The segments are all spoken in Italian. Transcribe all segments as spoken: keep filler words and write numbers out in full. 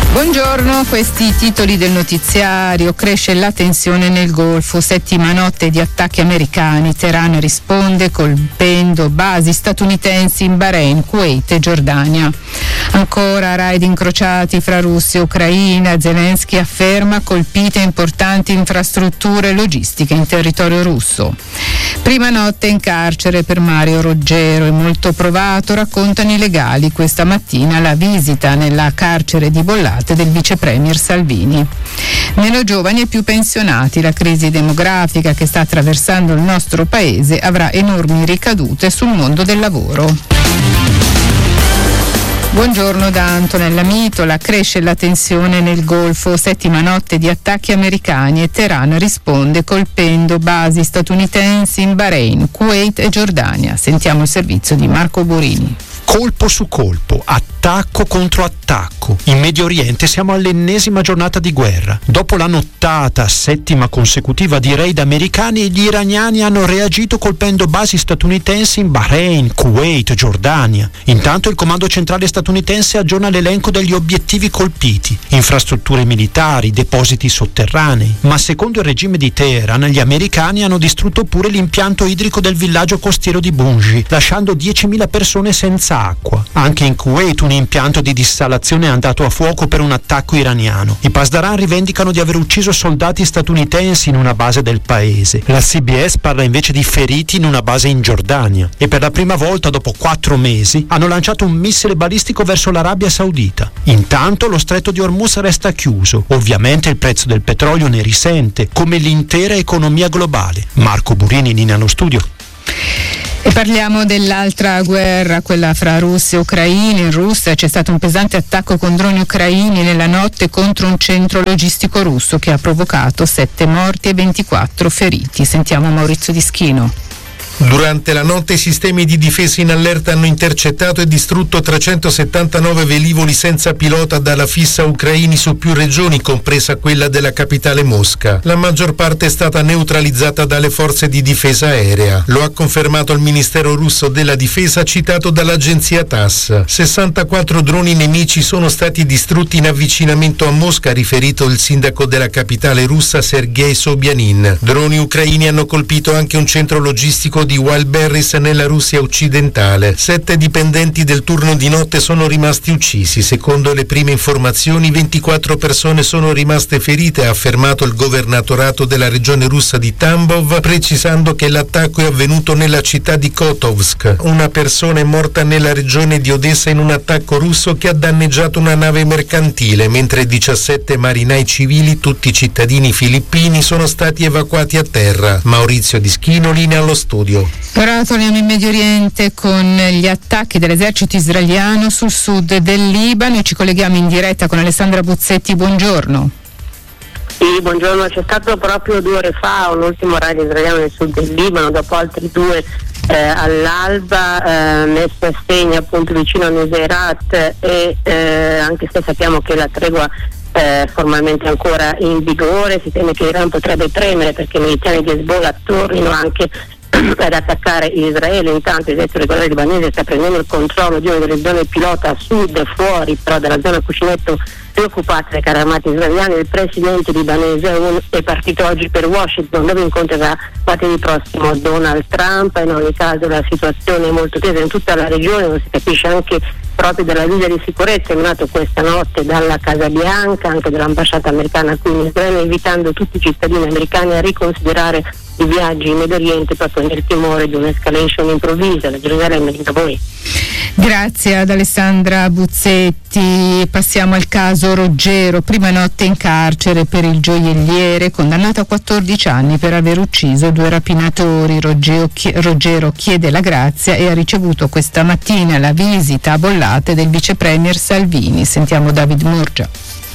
Buongiorno, questi i titoli del notiziario. Cresce la tensione nel Golfo, settima notte di attacchi americani. Teheran risponde colpendo basi statunitensi in Bahrain, Kuwait e Giordania. Ancora raid incrociati fra Russia e Ucraina. Zelensky afferma colpite importanti infrastrutture logistiche in territorio russo. Prima notte in carcere per Mario Roggero, è molto provato, raccontano i legali questa mattina la visita nella carcere di Bollate del vice premier Salvini. Meno giovani e più pensionati, la crisi demografica che sta attraversando il nostro paese avrà enormi ricadute sul mondo del lavoro. Buongiorno da Antonella Mitola. Cresce la tensione nel Golfo, settima notte di attacchi americani e Teheran risponde colpendo basi statunitensi in Bahrain, Kuwait e Giordania. Sentiamo il servizio di Marco Borini. Colpo su colpo, attacco contro attacco. In Medio Oriente siamo all'ennesima giornata di guerra. Dopo la nottata, settima consecutiva di raid americani, gli iraniani hanno reagito colpendo basi statunitensi in Bahrain, Kuwait, Giordania. Intanto il comando centrale statunitense aggiorna l'elenco degli obiettivi colpiti: infrastrutture militari, depositi sotterranei. Ma secondo il regime di Teheran, gli americani hanno distrutto pure l'impianto idrico del villaggio costiero di Bunji, lasciando diecimila persone senza acqua. Anche in Kuwait un impianto di dissalazione è andato a fuoco per un attacco iraniano. I Pasdaran rivendicano di aver ucciso soldati statunitensi in una base del paese. La C B S parla invece di feriti in una base in Giordania. E per la prima volta dopo quattro mesi hanno lanciato un missile balistico verso l'Arabia Saudita. Intanto lo stretto di Hormuz resta chiuso. Ovviamente il prezzo del petrolio ne risente, come l'intera economia globale. Marco Burini, linea allo studio. E parliamo dell'altra guerra, quella fra Russia e Ucraina. In Russia c'è stato un pesante attacco con droni ucraini nella notte contro un centro logistico russo che ha provocato sette morti e ventiquattro feriti. Sentiamo Maurizio Dischino. Durante la notte i sistemi di difesa in allerta hanno intercettato e distrutto trecentosettantanove velivoli senza pilota dalla fissa ucraini su più regioni, compresa quella della capitale Mosca. La maggior parte è stata neutralizzata dalle forze di difesa aerea. Lo ha confermato il Ministero russo della Difesa citato dall'agenzia TASS. sessantaquattro droni nemici sono stati distrutti in avvicinamento a Mosca, ha riferito il sindaco della capitale russa Sergei Sobyanin. Droni ucraini hanno colpito anche un centro logistico di Wildberries nella Russia occidentale. Sette dipendenti del turno di notte sono rimasti uccisi. Secondo le prime informazioni, ventiquattro persone sono rimaste ferite, ha affermato il governatorato della regione russa di Tambov, precisando che l'attacco è avvenuto nella città di Kotovsk. Una persona è morta nella regione di Odessa in un attacco russo che ha danneggiato una nave mercantile, mentre diciassette marinai civili, tutti cittadini filippini, sono stati evacuati a terra. Maurizio Dischino, linea allo studio. Ora torniamo in Medio Oriente con gli attacchi dell'esercito israeliano sul sud del Libano e ci colleghiamo in diretta con Alessandra Buzzetti. Buongiorno. Sì, buongiorno. C'è stato proprio due ore fa un ultimo raid israeliano nel sud del Libano, dopo altri due eh, all'alba, eh, messo a segno appunto vicino a Nuseirat e eh, anche se sappiamo che la tregua Eh, formalmente ancora in vigore, si teme che Iran potrebbe premere perché i militari di Hezbollah tornino anche ad attaccare Israele. Intanto l'esercito regolare libanese sta prendendo il controllo di una delle zone pilota a sud, fuori però dalla zona cuscinetto preoccupata dai carri armati israeliani. Il presidente libanese è partito oggi per Washington, dove incontrerà martedì prossimo Donald Trump. In ogni caso la situazione è molto tesa in tutta la regione, lo si capisce anche proprio dalla guida di sicurezza emanato questa notte dalla Casa Bianca, anche dall'ambasciata americana qui in Israele, invitando tutti i cittadini americani a riconsiderare i viaggi in Medio Oriente proprio nel timore di un'escalation improvvisa. Da Gerusalemme, da voi. Grazie ad Alessandra Buzzetti. Passiamo al caso Roggero, prima notte in carcere per il gioielliere, condannato a quattordici anni per aver ucciso due rapinatori. Roggero chiede la grazia e ha ricevuto questa mattina la visita a Bollate del vice premier Salvini. Sentiamo David Murgia.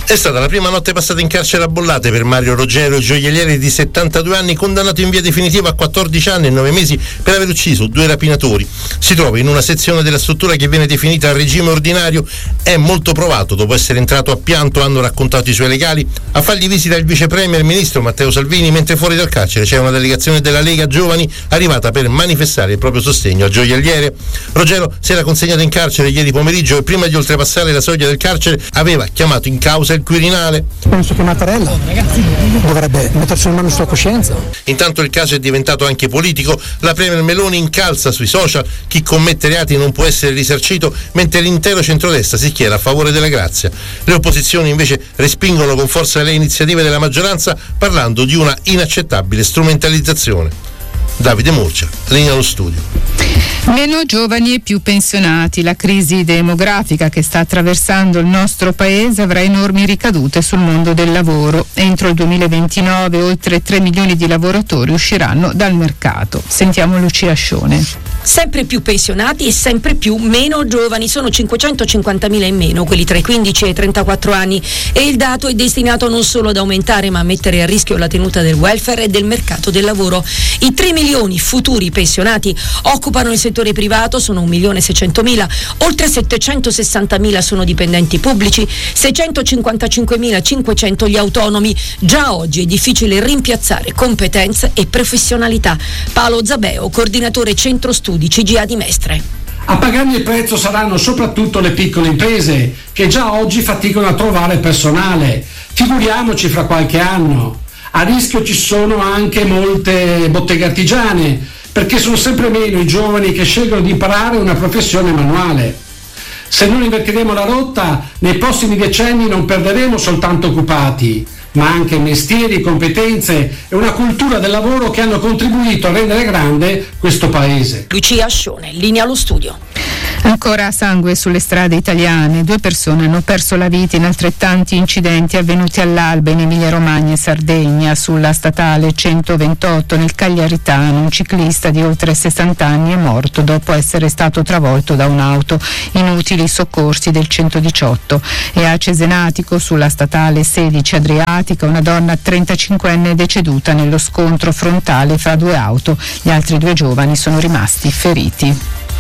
È stata la prima notte passata in carcere a Bollate per Mario Roggero, gioielliere di settantadue anni, condannato in via definitiva a quattordici anni e nove mesi per aver ucciso due rapinatori. Si trova in una sezione della struttura che viene definita a regime ordinario. È molto provato, dopo essere entrato a pianto, hanno raccontato i suoi legali. A fargli visita il vice premier ministro Matteo Salvini, mentre fuori dal carcere c'è una delegazione della Lega Giovani arrivata per manifestare il proprio sostegno al gioielliere. Roggero si era consegnato in carcere ieri pomeriggio e prima di oltrepassare la soglia del carcere aveva chiamato in causa il Quirinale. Penso che Mattarella dovrebbe mettersi in mano sulla coscienza. Intanto il caso è diventato anche politico. La premier Meloni incalza sui social: chi commette reati non può essere risarcito, mentre l'intero centrodestra si schiera a favore della grazia. Le opposizioni invece respingono con forza le iniziative della maggioranza, parlando di una inaccettabile strumentalizzazione. Davide Murcia, linea allo studio. Meno giovani e più pensionati. La crisi demografica che sta attraversando il nostro paese avrà enormi ricadute sul mondo del lavoro. Entro il duemilaventinove oltre tre milioni di lavoratori usciranno dal mercato. Sentiamo Lucia Ascione. Sempre più pensionati e sempre più meno giovani, sono cinquecentocinquantamila in meno quelli tra i quindici e i trentaquattro anni, e il dato è destinato non solo ad aumentare ma a mettere a rischio la tenuta del welfare e del mercato del lavoro. I tre milioni futuri pensionati occupano il settore privato, sono un milione e seicentomila, oltre settecentosessantamila sono dipendenti pubblici, seicentocinquantacinquemilacinquecento gli autonomi. Già oggi è difficile rimpiazzare competenze e professionalità. Paolo Zabeo, coordinatore centro studi C G A di Mestre. A pagarne il prezzo saranno soprattutto le piccole imprese, che già oggi faticano a trovare personale. Figuriamoci fra qualche anno. A rischio ci sono anche molte botteghe artigiane, perché sono sempre meno i giovani che scelgono di imparare una professione manuale. Se non invertiremo la rotta, nei prossimi decenni non perderemo soltanto occupati, ma anche mestieri, competenze e una cultura del lavoro che hanno contribuito a rendere grande questo paese. Lucia Ascione, linea allo studio. Ancora sangue sulle strade italiane. Due persone hanno perso la vita in altrettanti incidenti avvenuti all'alba in Emilia-Romagna e Sardegna. Sulla statale centoventotto nel Cagliaritano un ciclista di oltre sessanta anni è morto dopo essere stato travolto da un'auto. Inutili soccorsi del centodiciotto. E a Cesenatico sulla statale sedici Adriatica una donna trentacinquenne è deceduta nello scontro frontale fra due auto. Gli altri due giovani sono rimasti feriti.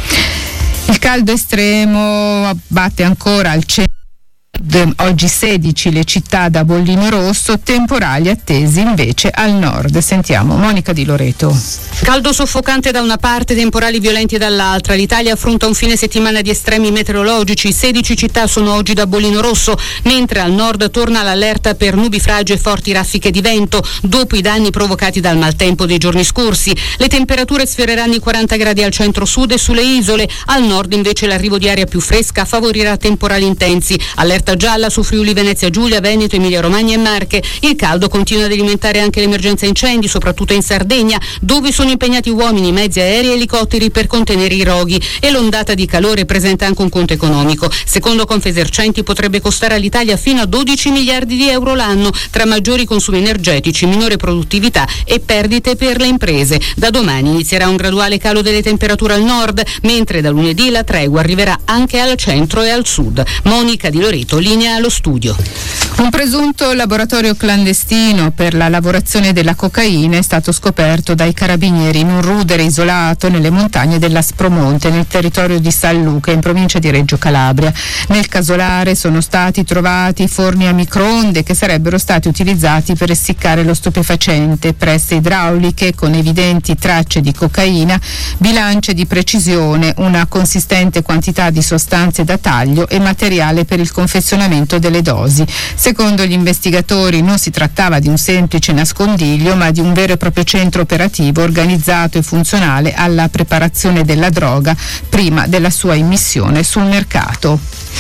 Il caldo estremo batte ancora al centro. Oggi sedici le città da bollino rosso, temporali attesi invece al nord. Sentiamo Monica Di Loreto. Caldo soffocante da una parte, temporali violenti dall'altra. L'Italia affronta un fine settimana di estremi meteorologici. sedici città sono oggi da bollino rosso, mentre al nord torna l'allerta per nubifragi e forti raffiche di vento dopo i danni provocati dal maltempo dei giorni scorsi. Le temperature sfioreranno i quaranta gradi al centro-sud e sulle isole. Al nord invece l'arrivo di aria più fresca favorirà temporali intensi. Allerta gialla su Friuli, Venezia Giulia, Veneto, Emilia Romagna e Marche. Il caldo continua ad alimentare anche l'emergenza incendi, soprattutto in Sardegna, dove sono impegnati uomini, mezzi aerei e elicotteri per contenere i roghi, e l'ondata di calore presenta anche un conto economico. Secondo Confesercenti potrebbe costare all'Italia fino a dodici miliardi di euro l'anno, tra maggiori consumi energetici, minore produttività e perdite per le imprese. Da domani inizierà un graduale calo delle temperature al nord, mentre da lunedì la tregua arriverà anche al centro e al sud. Monica Di Loreto, linea allo studio. Un presunto laboratorio clandestino per la lavorazione della cocaina è stato scoperto dai carabinieri in un rudere isolato nelle montagne dell'Aspromonte, nel territorio di San Luca, in provincia di Reggio Calabria. Nel casolare sono stati trovati forni a microonde che sarebbero stati utilizzati per essiccare lo stupefacente, presse idrauliche con evidenti tracce di cocaina, bilance di precisione, una consistente quantità di sostanze da taglio e materiale per il confezionamento delle dosi. Secondo gli investigatori non si trattava di un semplice nascondiglio, ma di un vero e proprio centro operativo organizzato e funzionale alla preparazione della droga prima della sua immissione sul mercato.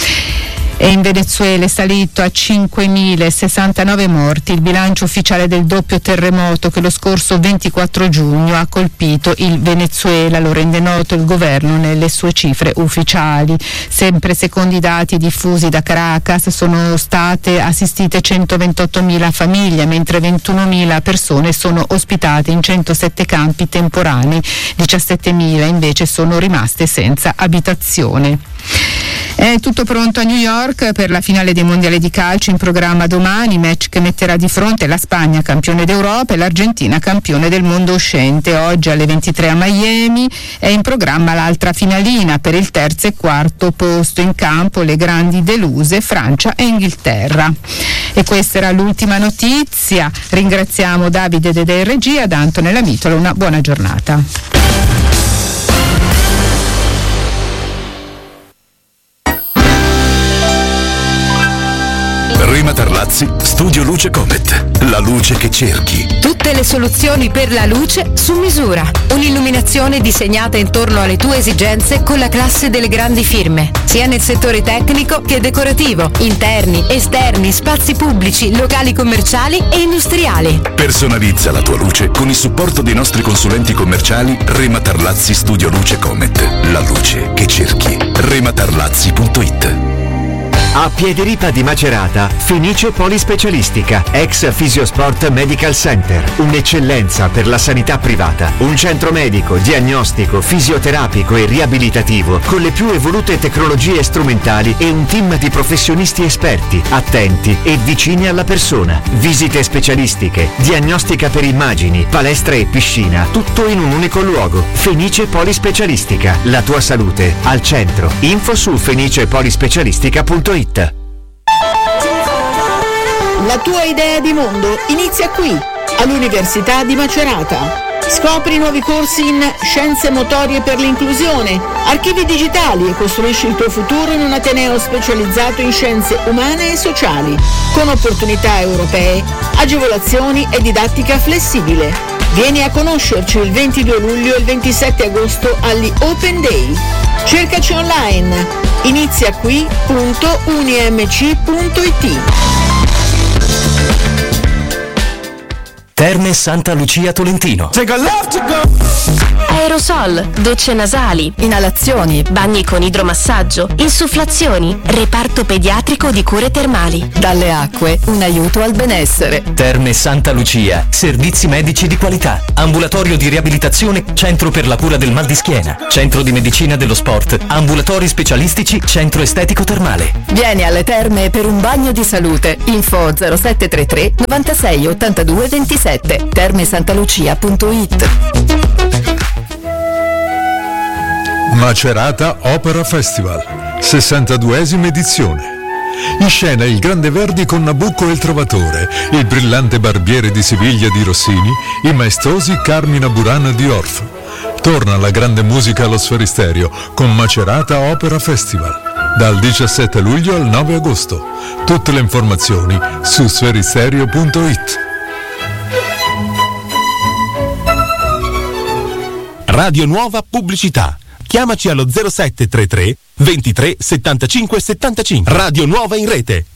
E in Venezuela è salito a cinquemilasessantanove morti il bilancio ufficiale del doppio terremoto che lo scorso ventiquattro giugno ha colpito il Venezuela, lo rende noto il governo nelle sue cifre ufficiali. Sempre secondo i dati diffusi da Caracas sono state assistite centoventottomila famiglie, mentre ventunomila persone sono ospitate in centosette campi temporanei, diciassettemila invece sono rimaste senza abitazione. È tutto pronto a New York per la finale dei mondiali di calcio in programma domani, match che metterà di fronte la Spagna campione d'Europa e l'Argentina campione del mondo uscente. Oggi alle ventitré a Miami è in programma l'altra finalina per il terzo e quarto posto. In campo le grandi deluse Francia e Inghilterra. E questa era l'ultima notizia. Ringraziamo Davide Dedè in regia, da Antonella Mitola una buona giornata. Rema Tarlazzi, Studio Luce Comet. La luce che cerchi. Tutte le soluzioni per la luce su misura. Un'illuminazione disegnata intorno alle tue esigenze con la classe delle grandi firme, sia nel settore tecnico che decorativo, interni, esterni, spazi pubblici, locali commerciali e industriali. Personalizza la tua luce con il supporto dei nostri consulenti commerciali Rema Tarlazzi Studio Luce Comet. La luce che cerchi. rematarlazzi punto it. A Piediripa di Macerata, Fenice Polispecialistica, ex Fisiosport Medical Center, un'eccellenza per la sanità privata, un centro medico, diagnostico, fisioterapico e riabilitativo con le più evolute tecnologie strumentali e un team di professionisti esperti, attenti e vicini alla persona. Visite specialistiche, diagnostica per immagini, palestra e piscina, tutto in un unico luogo. Fenice Polispecialistica, la tua salute al centro. Info su fenicepolispecialistica punto it. La tua idea di mondo inizia qui, all'Università di Macerata. Scopri nuovi corsi in Scienze Motorie per l'Inclusione, Archivi Digitali e costruisci il tuo futuro in un ateneo specializzato in scienze umane e sociali, con opportunità europee, agevolazioni e didattica flessibile. Vieni a conoscerci il ventidue luglio e il ventisette agosto agli Open Day. Cercaci online, inizia qui punto unimc punto it. Terme Santa Lucia Tolentino. Aerosol, docce nasali, inalazioni, bagni con idromassaggio, insufflazioni, reparto pediatrico di cure termali. Dalle acque, un aiuto al benessere. Terme Santa Lucia, servizi medici di qualità, ambulatorio di riabilitazione, centro per la cura del mal di schiena, centro di medicina dello sport, ambulatori specialistici, centro estetico termale. Vieni alle terme per un bagno di salute. Info zero sette tre tre novantasei ottantadue ventisette. termesantalucia punto it. Macerata Opera Festival, sessantaduesima edizione. In scena il Grande Verdi con Nabucco e il Trovatore, il brillante Barbiere di Siviglia di Rossini, i maestosi Carmina Burana di Orff. Torna la grande musica allo Sferisterio con Macerata Opera Festival, dal diciassette luglio al nove agosto. Tutte le informazioni su sferisterio punto it. Radio Nuova Pubblicità. Chiamaci allo zero sette tre tre ventitré settantacinque settantacinque. Radio Nuova in rete.